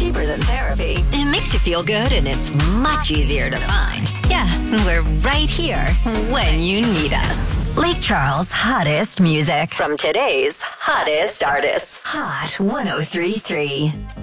cheaper than therapy. It makes you feel good and it's much easier to find. Yeah, we're right here when you need us. Lake Charles' hottest music from today's hottest artists. Hot 1033.